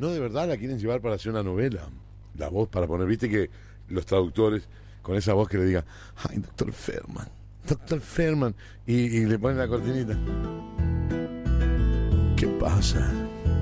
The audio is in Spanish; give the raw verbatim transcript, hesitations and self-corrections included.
No, de verdad la quieren llevar para hacer una novela. La voz para poner, viste que los traductores, con esa voz que le diga, ay, doctor Ferman, doctor Ferman, y, y le ponen la cortinita. ¿Qué pasa?